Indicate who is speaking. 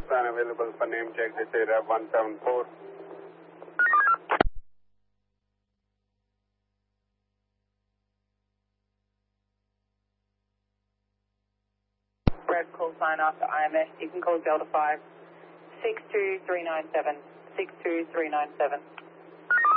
Speaker 1: sign available for name check. This is Rev 174.
Speaker 2: Red call sign after IMS. You can call Delta 5 62397. 62397.